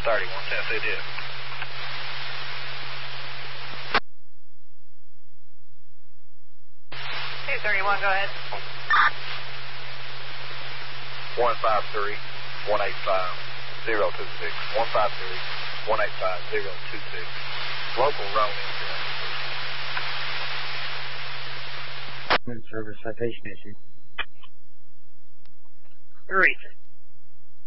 31 Tennessee did. Hey, 31, go ahead. 153 185 026. 153 185 026. Local Rowan Service citation issue. Great.